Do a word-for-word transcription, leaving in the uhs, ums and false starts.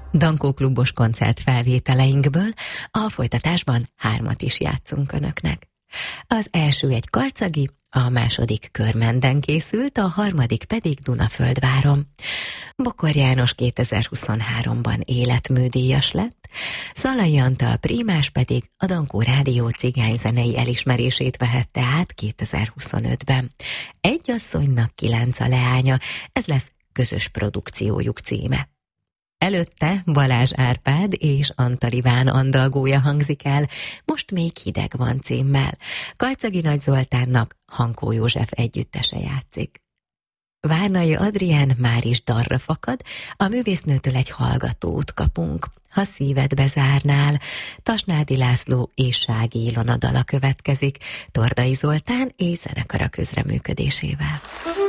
Dankó klubos koncert felvételeinkből a folytatásban hármat is játszunk önöknek. Az első egy karcagi, a második Körmenden készült, a harmadik pedig Dunaföldváron. Bokor János kétezer-huszonháromban életműdíjas lett, Szalai Antal prímás pedig a Dankó Rádió cigányzenei elismerését vehette át kétezer-huszonötben. Egy asszonynak kilenc a leánya, ez lesz közös produkciójuk címe. Előtte Balázs Árpád és Antal Iván andalgója hangzik el, Most még hideg van címmel. Karcagi Nagy Zoltánnak Hankó József együttese játszik. Várnai Adrián már is darra fakad, a művésznőtől egy hallgatót kapunk. Ha szíved bezárnál, Tasnádi László és Sági Ilona dala következik, Tordai Zoltán és zenekara közreműködésével.